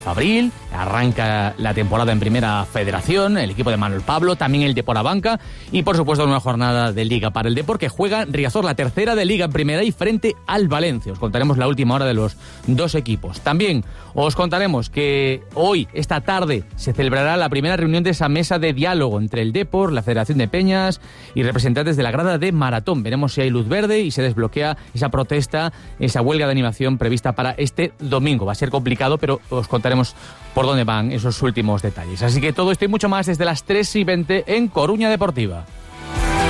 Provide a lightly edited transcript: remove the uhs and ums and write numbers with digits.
Abril, arranca la temporada en Primera Federación, el equipo de Manuel Pablo, también el Depor Abanca y por supuesto una jornada de Liga para el Depor que juega Riazor, la tercera de Liga en Primera y frente al Valencia. Os contaremos la última hora de los dos equipos. También os contaremos que hoy, esta tarde, se celebrará la primera reunión de esa mesa de diálogo entre el Depor, la Federación de Peñas y representantes de la grada de Maratón. Veremos si hay luz verde y se desbloquea esa protesta, esa huelga de animación prevista para este domingo. Va a ser complicado, pero os contaremos por dónde van esos últimos detalles. Así que todo esto y mucho más desde las 3:20 en Coruña Deportiva.